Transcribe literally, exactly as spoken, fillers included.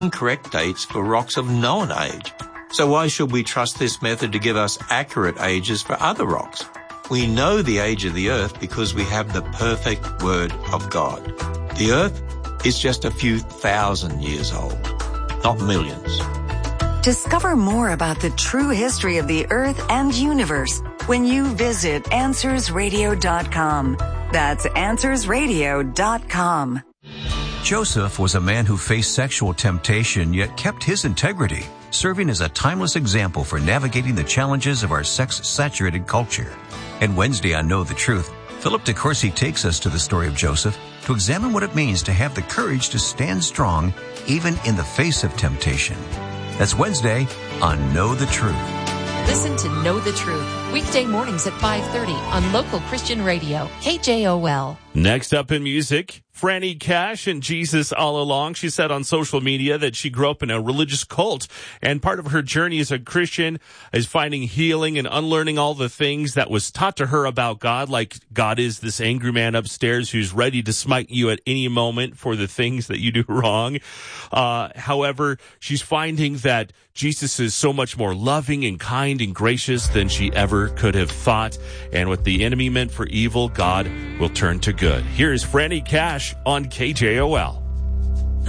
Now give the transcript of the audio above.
incorrect dates for rocks of known age. So why should we trust this method to give us accurate ages for other rocks? We know the age of the earth because we have the perfect word of God. The earth is just a few thousand years old, not millions. Discover more about the true history of the earth and universe when you visit answers radio dot com. That's answers radio dot com. Joseph was a man who faced sexual temptation yet kept his integrity, serving as a timeless example for navigating the challenges of our sex-saturated culture. And Wednesday on Know the Truth, Philip DeCourcy takes us to the story of Joseph to examine what it means to have the courage to stand strong even in the face of temptation. That's Wednesday on Know the Truth. Listen to Know the Truth, weekday mornings at five thirty on local Christian radio, K J O L. Next up in music, Franny Cash and Jesus All Along. She said on social media that she grew up in a religious cult, and part of her journey as a Christian is finding healing and unlearning all the things that was taught to her about God, like God is this angry man upstairs who's ready to smite you at any moment for the things that you do wrong. Uh, however, she's finding that Jesus is so much more loving and kind and gracious than she ever could have thought. And what the enemy meant for evil, God will turn to good. Here's Franny Cash on K J O L.